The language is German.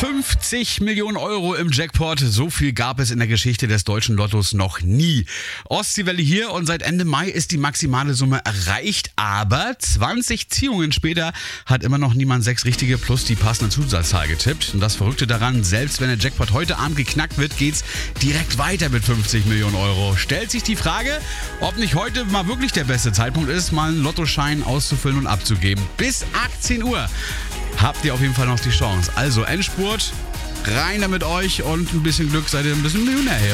50 Millionen Euro im Jackpot. So viel gab es in der Geschichte des deutschen Lottos noch nie. Ostseewelle hier und seit Ende Mai ist die maximale Summe erreicht. Aber 20 Ziehungen später hat immer noch niemand 6 richtige plus die passende Zusatzzahl getippt. Und das Verrückte daran, selbst wenn der Jackpot heute Abend geknackt wird, geht's direkt weiter mit 50 Millionen Euro. Stellt sich die Frage, ob nicht heute mal wirklich der beste Zeitpunkt ist, mal einen Lottoschein auszufüllen und abzugeben. Bis 18 Uhr habt ihr auf jeden Fall noch die Chance. Also Endspurt, rein da mit euch und ein bisschen Glück, seid ihr ein bisschen Millionär hier.